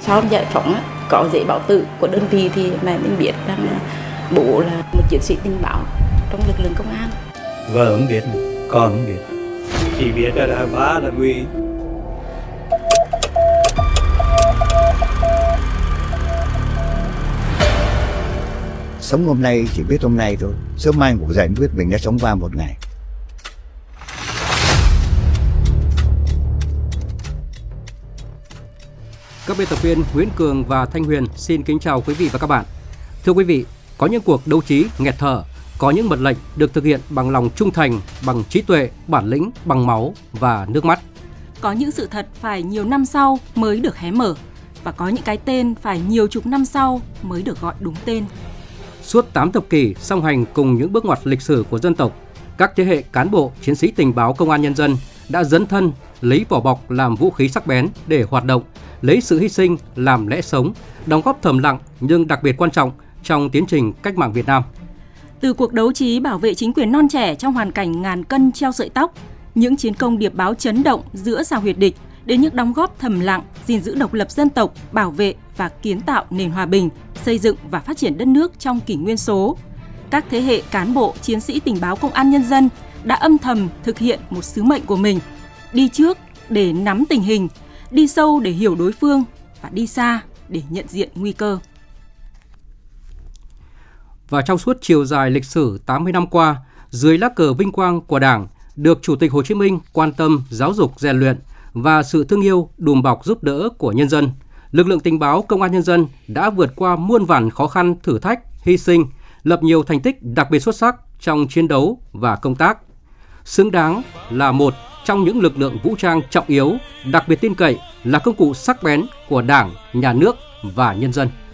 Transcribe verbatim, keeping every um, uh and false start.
Sau giải phóng á, có giấy báo tử của đơn vị thì mẹ mình biết rằng bố là một chiến sĩ tình báo trong lực lượng công an. Vợ không biết, con không biết, chỉ biết là ba là Huy. Sống hôm nay chỉ biết hôm nay thôi, sớm mai ngủ dậy biết mình đã sống qua một ngày. Các biên tập viên Nguyễn Cường và Thanh Huyền xin kính chào quý vị và các bạn. Thưa quý vị, có những cuộc đấu trí nghẹt thở, có những mệnh lệnh được thực hiện bằng lòng trung thành, bằng trí tuệ, bản lĩnh, bằng máu và nước mắt. Có những sự thật phải nhiều năm sau mới được hé mở, và có những cái tên phải nhiều chục năm sau mới được gọi đúng tên. Suốt tám thập kỷ song hành cùng những bước ngoặt lịch sử của dân tộc, các thế hệ cán bộ, chiến sĩ tình báo công an nhân dân đã dấn thân, lấy vỏ bọc làm vũ khí sắc bén để hoạt động, lấy sự hy sinh làm lẽ sống, đóng góp thầm lặng nhưng đặc biệt quan trọng trong tiến trình cách mạng Việt Nam. Từ cuộc đấu trí bảo vệ chính quyền non trẻ trong hoàn cảnh ngàn cân treo sợi tóc, những chiến công điệp báo chấn động giữa sao huyệt địch, đến những đóng góp thầm lặng gìn giữ độc lập dân tộc, bảo vệ và kiến tạo nền hòa bình, xây dựng và phát triển đất nước trong kỷ nguyên số, các thế hệ cán bộ, chiến sĩ tình báo công an nhân dân đã âm thầm thực hiện một sứ mệnh của mình: đi trước để nắm tình hình, đi sâu để hiểu đối phương và đi xa để nhận diện nguy cơ. Và trong suốt chiều dài lịch sử tám mươi năm qua, dưới lá cờ vinh quang của Đảng, được Chủ tịch Hồ Chí Minh quan tâm, giáo dục, rèn luyện và sự thương yêu, đùm bọc giúp đỡ của nhân dân, lực lượng tình báo công an nhân dân đã vượt qua muôn vàn khó khăn, thử thách, hy sinh, lập nhiều thành tích đặc biệt xuất sắc trong chiến đấu và công tác, xứng đáng là một trong những lực lượng vũ trang trọng yếu, đặc biệt tin cậy, là công cụ sắc bén của Đảng, Nhà nước và nhân dân.